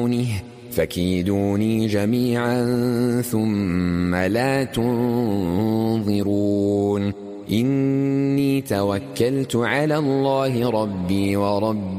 فكيدوني جميعا ثم لا تنظرون إني توكلت على الله ربي وربكم